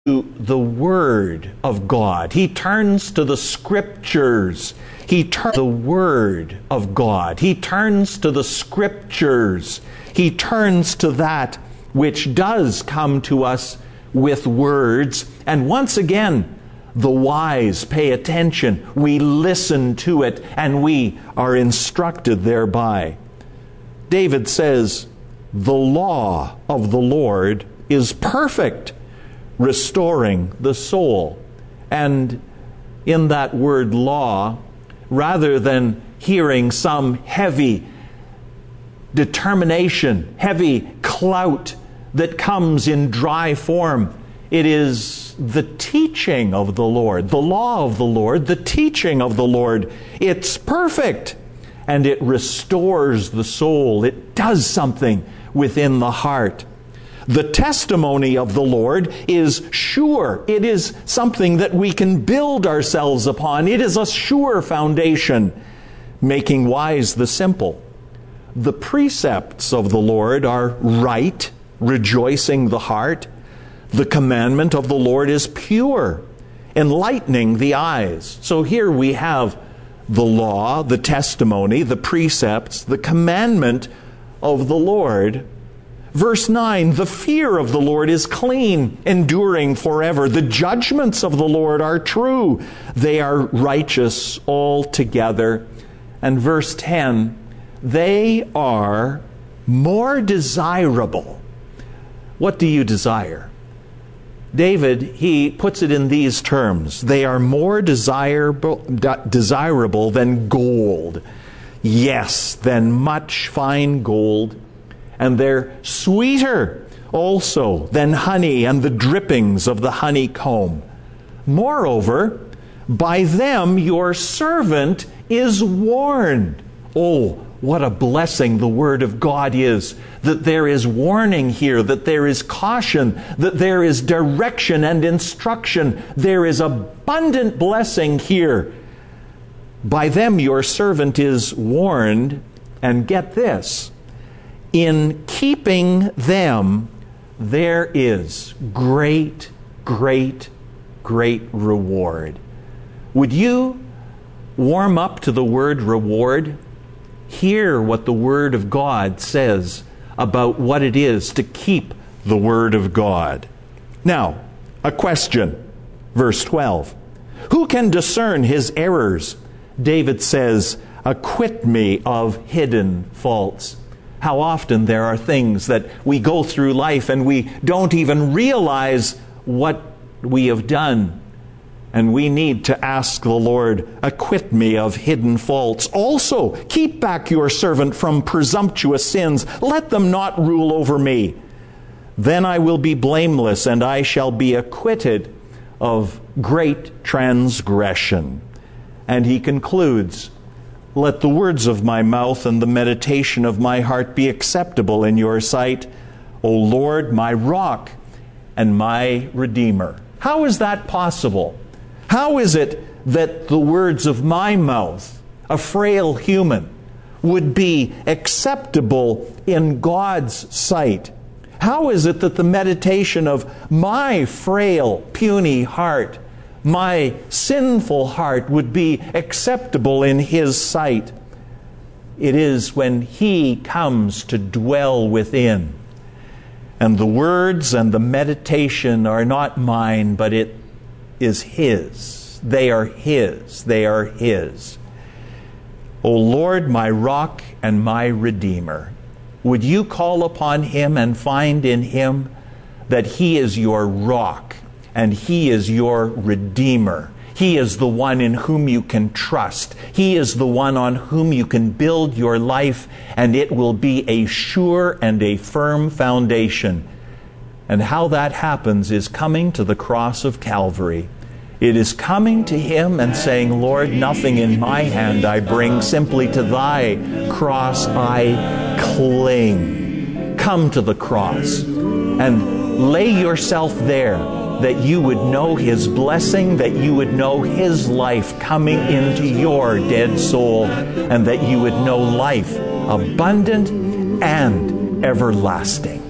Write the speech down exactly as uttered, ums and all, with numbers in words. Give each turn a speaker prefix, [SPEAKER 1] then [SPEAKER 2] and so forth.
[SPEAKER 1] to the Word of God. He turns to the Scriptures. He turns to the Word of God. He turns to the Scriptures. He turns to that which does come to us with words. And once again, the wise pay attention. We listen to it, and we are instructed thereby. David says, "The law of the Lord is perfect, restoring the soul." And in that word law, rather than hearing some heavy determination, heavy clout that comes in dry form, it is the teaching of the Lord, the law of the Lord, the teaching of the Lord. It's perfect, and it restores the soul. It does something within the heart. The testimony of the Lord is sure. It is something that we can build ourselves upon. It is a sure foundation, making wise the simple. The precepts of the Lord are right, rejoicing the heart. The commandment of the Lord is pure, enlightening the eyes. So here we have the law, the testimony, the precepts, the commandment of the Lord. Verse nine, the fear of the Lord is clean, enduring forever. The judgments of the Lord are true. They are righteous altogether. And verse ten, they are more desirable. What do you desire? David, he puts it in these terms. They are more desirable, desirable than gold. Yes, than much fine gold. And they're sweeter also than honey and the drippings of the honeycomb. Moreover, by them your servant is warned. Oh, what a blessing the Word of God is, that there is warning here, that there is caution, that there is direction and instruction. There is abundant blessing here. By them your servant is warned, and get this, in keeping them there is great, great, great reward. Would you warm up to the word reward? Hear what the Word of God says about what it is to keep the Word of God. Now, a question. Verse twelve. Who can discern his errors? David says, acquit me of hidden faults. How often there are things that we go through life and we don't even realize what we have done. And we need to ask the Lord, acquit me of hidden faults. Also, keep back your servant from presumptuous sins. Let them not rule over me. Then I will be blameless, and I shall be acquitted of great transgression. And he concludes, let the words of my mouth and the meditation of my heart be acceptable in your sight, O Lord, my rock and my Redeemer. How is that possible? How is it that the words of my mouth, a frail human, would be acceptable in God's sight? How is it that the meditation of my frail, puny heart, my sinful heart, would be acceptable in His sight? It is when He comes to dwell within. And the words and the meditation are not mine, but it is His. They are His. They are His. O Lord, my rock and my Redeemer, would you call upon Him and find in Him that He is your rock and He is your Redeemer. He is the one in whom you can trust. He is the one on whom you can build your life, and it will be a sure and a firm foundation. And how that happens is coming to the cross of Calvary. It is coming to Him and saying, Lord, nothing in my hand I bring, simply to Thy cross I cling. Come to the cross and lay yourself there, that you would know His blessing, that you would know His life coming into your dead soul, and that you would know life abundant and everlasting.